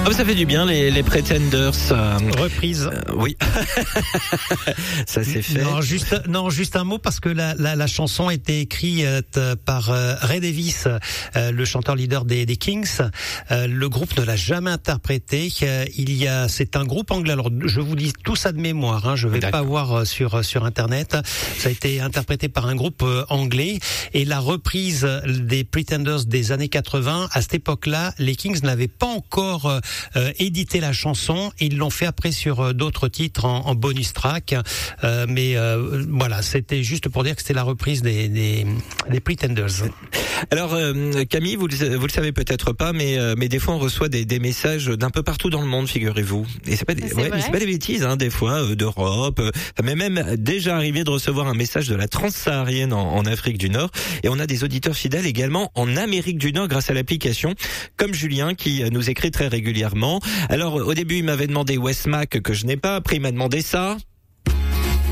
Oh, ça fait du bien les Pretenders. Reprise. Oui. Ça c'est fait. Juste un mot parce que la chanson a été écrite par Ray Davies, le chanteur leader des Kings. Le groupe ne l'a jamais interprété. C'est un groupe anglais. Alors je vous dis tout ça de mémoire. Je vais pas voir sur internet. Ça a été interprété par un groupe anglais et la reprise des Pretenders des années 80. À cette époque-là, les Kings n'avaient pas encore édité la chanson. Ils l'ont fait après sur d'autres titres en bonus track. Mais voilà, c'était juste pour dire que c'était la reprise des Pretenders. Alors Camille, vous le savez peut-être pas, mais des fois on reçoit des messages d'un peu partout dans le monde, figurez-vous. Et c'est pas des bêtises, des fois d'Europe. Ça m'est même déjà arrivé de recevoir un message de la transsaharienne en Afrique du Nord. Et on a des auditeurs fidèles également en Amérique du Nord grâce à l'application, comme Julien qui nous écrit très régulièrement. Alors au début il m'avait demandé Westmac que je n'ai pas, après il m'a demandé ça.